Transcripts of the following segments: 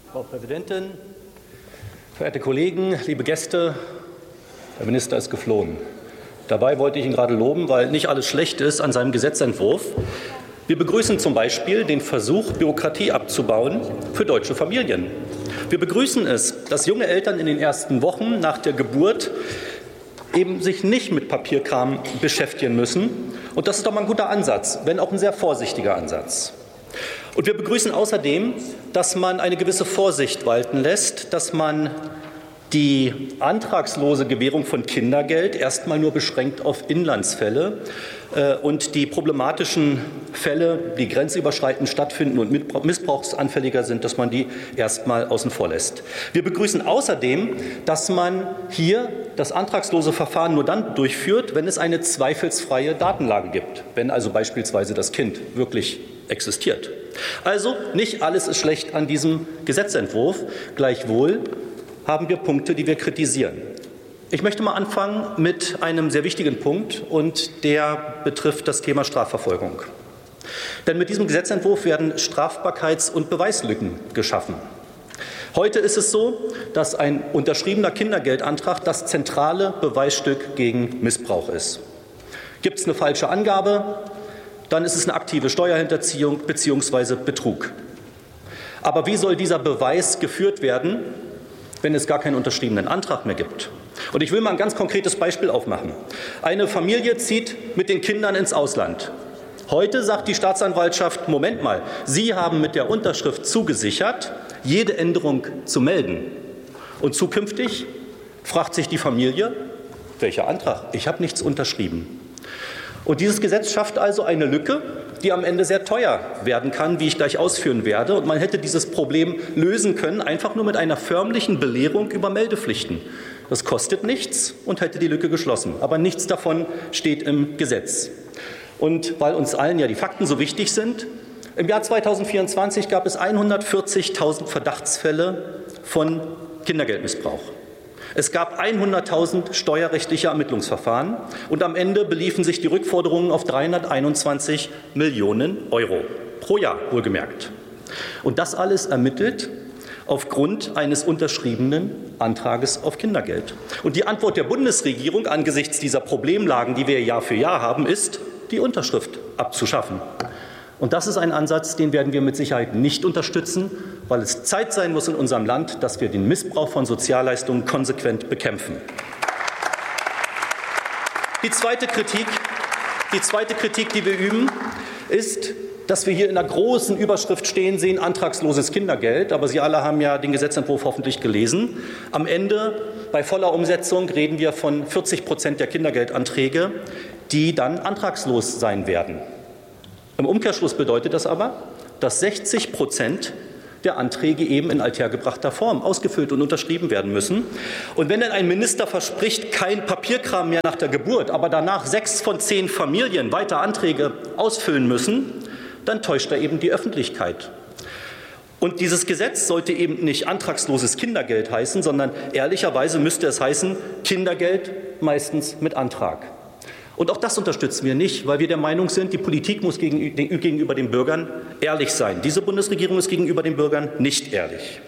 Frau Präsidentin, verehrte Kollegen, liebe Gäste, der Minister ist geflohen. Dabei wollte ich ihn gerade loben, weil nicht alles schlecht ist an seinem Gesetzentwurf. Wir begrüßen zum Beispiel den Versuch, Bürokratie abzubauen für deutsche Familien. Wir begrüßen es, dass junge Eltern in den ersten Wochen nach der Geburt eben sich nicht mit Papierkram beschäftigen müssen. Und das ist doch mal ein guter Ansatz, wenn auch ein sehr vorsichtiger Ansatz. Und wir begrüßen außerdem, dass man eine gewisse Vorsicht walten lässt, dass man die antragslose Gewährung von Kindergeld erstmal nur beschränkt auf Inlandsfälle und die problematischen Fälle, die grenzüberschreitend stattfinden und missbrauchsanfälliger sind, dass man die erstmal außen vor lässt. Wir begrüßen außerdem, dass man hier das antragslose Verfahren nur dann durchführt, wenn es eine zweifelsfreie Datenlage gibt, wenn also beispielsweise das Kind wirklich existiert. Also nicht alles ist schlecht an diesem Gesetzentwurf. Gleichwohl haben wir Punkte, die wir kritisieren. Ich möchte mal anfangen mit einem sehr wichtigen Punkt, und der betrifft das Thema Strafverfolgung. Denn mit diesem Gesetzentwurf werden Strafbarkeits- und Beweislücken geschaffen. Heute ist es so, dass ein unterschriebener Kindergeldantrag das zentrale Beweisstück gegen Missbrauch ist. Gibt es eine falsche Angabe, dann ist es eine aktive Steuerhinterziehung bzw. Betrug. Aber wie soll dieser Beweis geführt werden, wenn es gar keinen unterschriebenen Antrag mehr gibt? Und ich will mal ein ganz konkretes Beispiel aufmachen. Eine Familie zieht mit den Kindern ins Ausland. Heute sagt die Staatsanwaltschaft, Moment mal, Sie haben mit der Unterschrift zugesichert, jede Änderung zu melden. Und zukünftig fragt sich die Familie, welcher Antrag? Ich habe nichts unterschrieben. Und dieses Gesetz schafft also eine Lücke, die am Ende sehr teuer werden kann, wie ich gleich ausführen werde. Und man hätte dieses Problem lösen können, einfach nur mit einer förmlichen Belehrung über Meldepflichten. Das kostet nichts und hätte die Lücke geschlossen. Aber nichts davon steht im Gesetz. Und weil uns allen ja die Fakten so wichtig sind, im Jahr 2024 gab es 140.000 Verdachtsfälle von Kindergeldmissbrauch. Es gab 100.000 steuerrechtliche Ermittlungsverfahren und am Ende beliefen sich die Rückforderungen auf 321 Millionen Euro pro Jahr, wohlgemerkt. Und das alles ermittelt aufgrund eines unterschriebenen Antrages auf Kindergeld. Und die Antwort der Bundesregierung angesichts dieser Problemlagen, die wir Jahr für Jahr haben, ist, die Unterschrift abzuschaffen. Und das ist ein Ansatz, den werden wir mit Sicherheit nicht unterstützen, weil es Zeit sein muss in unserem Land, dass wir den Missbrauch von Sozialleistungen konsequent bekämpfen. Die zweite Kritik, die wir üben, ist, dass wir hier in einer großen Überschrift stehen sehen, antragsloses Kindergeld. Aber Sie alle haben ja den Gesetzentwurf hoffentlich gelesen. Am Ende, bei voller Umsetzung, reden wir von 40% der Kindergeldanträge, die dann antragslos sein werden. Im Umkehrschluss bedeutet das aber, dass 60% der Anträge eben in althergebrachter Form ausgefüllt und unterschrieben werden müssen. Und wenn dann ein Minister verspricht, kein Papierkram mehr nach der Geburt, aber danach 6 von 10 Familien weiter Anträge ausfüllen müssen, dann täuscht er eben die Öffentlichkeit. Und dieses Gesetz sollte eben nicht antragsloses Kindergeld heißen, sondern ehrlicherweise müsste es heißen Kindergeld meistens mit Antrag. Und auch das unterstützen wir nicht, weil wir der Meinung sind, die Politik muss gegenüber den Bürgern ehrlich sein. Diese Bundesregierung ist gegenüber den Bürgern nicht ehrlich.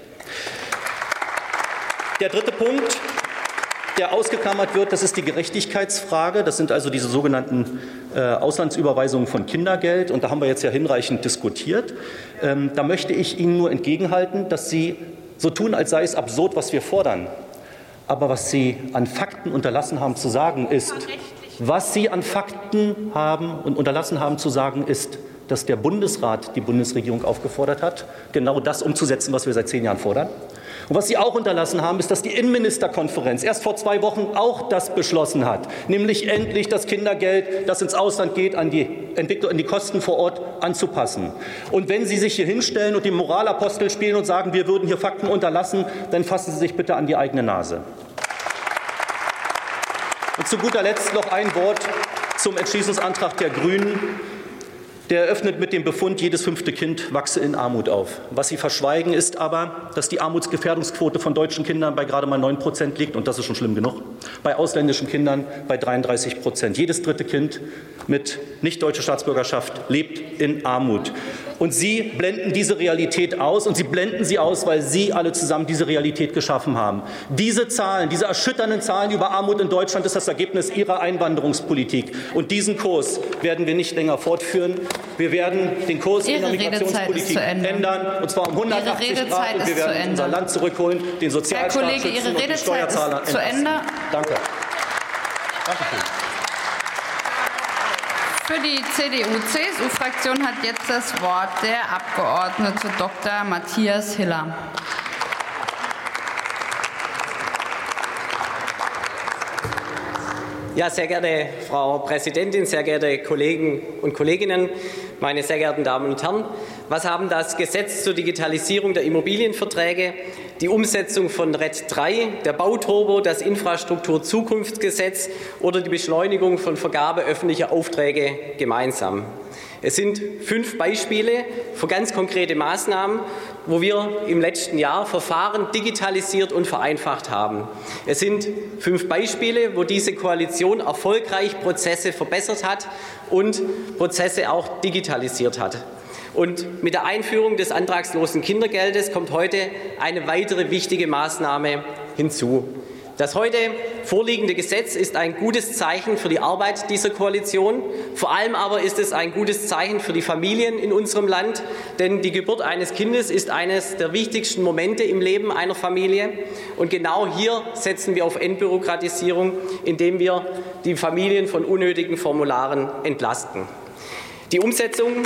Der dritte Punkt, der ausgeklammert wird, das ist die Gerechtigkeitsfrage. Das sind also diese sogenannten Auslandsüberweisungen von Kindergeld. Und da haben wir jetzt ja hinreichend diskutiert. Da möchte ich Ihnen nur entgegenhalten, dass Sie so tun, als sei es absurd, was wir fordern. Aber was Sie an Fakten unterlassen haben zu sagen, ist, was Sie an Fakten haben und unterlassen haben zu sagen, ist, dass der Bundesrat die Bundesregierung aufgefordert hat, genau das umzusetzen, was wir seit 10 Jahren fordern. Und was Sie auch unterlassen haben, ist, dass die Innenministerkonferenz erst vor 2 Wochen auch das beschlossen hat, nämlich endlich das Kindergeld, das ins Ausland geht, an die Kosten vor Ort anzupassen. Und wenn Sie sich hier hinstellen und den Moralapostel spielen und sagen, wir würden hier Fakten unterlassen, dann fassen Sie sich bitte an die eigene Nase. Und zu guter Letzt noch ein Wort zum Entschließungsantrag der Grünen. Der eröffnet mit dem Befund, jedes 5. Kind wachse in Armut auf. Was Sie verschweigen, ist aber, dass die Armutsgefährdungsquote von deutschen Kindern bei gerade mal 9% liegt, und das ist schon schlimm genug, bei ausländischen Kindern bei 33%. Jedes 3. Kind mit nicht deutscher Staatsbürgerschaft lebt in Armut. Und Sie blenden diese Realität aus, und Sie blenden sie aus, weil Sie alle zusammen diese Realität geschaffen haben. Diese Zahlen, diese erschütternden Zahlen über Armut in Deutschland ist das Ergebnis Ihrer Einwanderungspolitik. Und diesen Kurs werden wir nicht länger fortführen. Wir werden den Kurs in der Migrationspolitik ändern, und zwar um 180 Grad, und wir werden unser Land zurückholen, den Sozialstaat schützen und die Steuerzahler entlasten. Danke. Dankeschön. Für die CDU-CSU-Fraktion hat jetzt das Wort der Abgeordnete Dr. Matthias Hiller. Ja, sehr geehrte Frau Präsidentin, sehr geehrte Kollegen und Kolleginnen, meine sehr geehrten Damen und Herren! Was haben das Gesetz zur Digitalisierung der Immobilienverträge, die Umsetzung von RED III, der Bauturbo, das Infrastrukturzukunftsgesetz oder die Beschleunigung von Vergabe öffentlicher Aufträge gemeinsam? Es sind 5 Beispiele für ganz konkrete Maßnahmen, wo wir im letzten Jahr Verfahren digitalisiert und vereinfacht haben. Es sind 5 Beispiele, wo diese Koalition erfolgreich Prozesse verbessert hat und Prozesse auch digitalisiert hat. Und mit der Einführung des antragslosen Kindergeldes kommt heute eine weitere wichtige Maßnahme hinzu. Das heute vorliegende Gesetz ist ein gutes Zeichen für die Arbeit dieser Koalition. Vor allem aber ist es ein gutes Zeichen für die Familien in unserem Land, denn die Geburt eines Kindes ist eines der wichtigsten Momente im Leben einer Familie. Und genau hier setzen wir auf Entbürokratisierung, indem wir die Familien von unnötigen Formularen entlasten. Die Umsetzung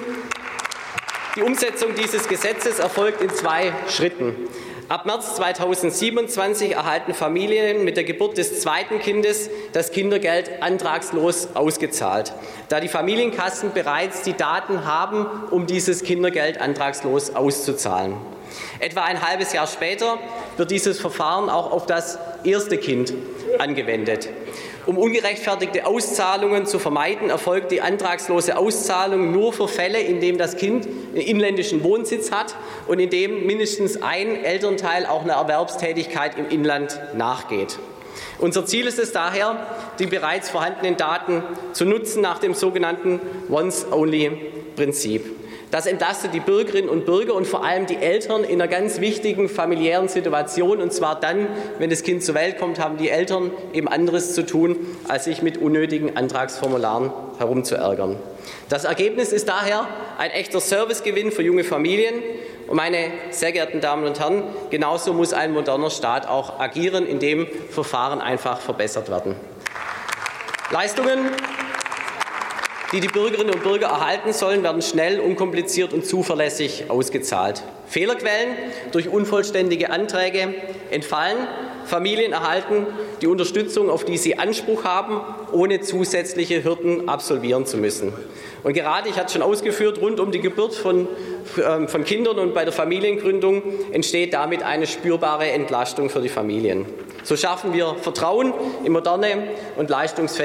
dieses Gesetzes erfolgt in 2 Schritten. Ab März 2027 erhalten Familien mit der Geburt des 2. Kindes das Kindergeld antragslos ausgezahlt, da die Familienkassen bereits die Daten haben, um dieses Kindergeld antragslos auszuzahlen. Etwa ein halbes Jahr später wird dieses Verfahren auch auf das erste Kind angewendet. Um ungerechtfertigte Auszahlungen zu vermeiden, erfolgt die antragslose Auszahlung nur für Fälle, in denen das Kind einen inländischen Wohnsitz hat und in dem mindestens ein Elternteil auch einer Erwerbstätigkeit im Inland nachgeht. Unser Ziel ist es daher, die bereits vorhandenen Daten zu nutzen nach dem sogenannten Once-Only-Prinzip. Das entlastet die Bürgerinnen und Bürger und vor allem die Eltern in einer ganz wichtigen familiären Situation. Und zwar dann, wenn das Kind zur Welt kommt, haben die Eltern eben anderes zu tun, als sich mit unnötigen Antragsformularen herumzuärgern. Das Ergebnis ist daher ein echter Servicegewinn für junge Familien. Und meine sehr geehrten Damen und Herren, genauso muss ein moderner Staat auch agieren, indem Verfahren einfach verbessert werden. Leistungen, die die Bürgerinnen und Bürger erhalten sollen, werden schnell, unkompliziert und zuverlässig ausgezahlt. Fehlerquellen durch unvollständige Anträge entfallen. Familien erhalten die Unterstützung, auf die sie Anspruch haben, ohne zusätzliche Hürden absolvieren zu müssen. Und gerade, ich hatte es schon ausgeführt, rund um die Geburt von Kindern und bei der Familiengründung entsteht damit eine spürbare Entlastung für die Familien. So schaffen wir Vertrauen in moderne und leistungsfähige